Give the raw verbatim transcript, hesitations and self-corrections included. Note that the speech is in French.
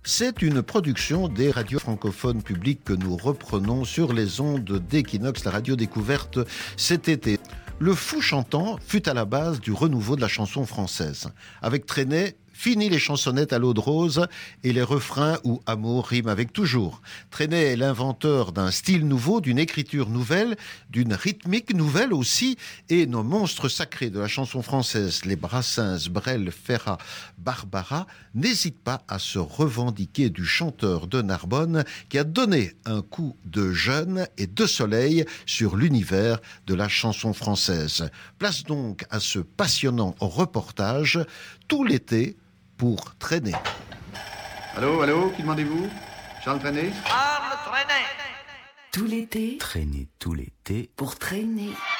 C'est une production des radios francophones publiques que nous reprenons sur les ondes d'Equinox, la radio découverte cet été. Le Fou chantant fut à la base du renouveau de la chanson française. Avec Trenet, fini les chansonnettes à l'eau de rose et les refrains où amour rime avec toujours. Trenet est l'inventeur d'un style nouveau, d'une écriture nouvelle, d'une rythmique nouvelle aussi, et nos monstres sacrés de la chanson française, les Brassens, Brel, Ferrat, Barbara, n'hésitent pas à se revendiquer du chanteur de Narbonne qui a donné un coup de jeune et de soleil sur l'univers de la chanson française. Place donc à ce passionnant reportage tout l'été pour Trenet. Allô, allô, qui demandez-vous? Charles Trenet? Charles Trenet. Tout l'été, Traîner tout l'été pour traîner.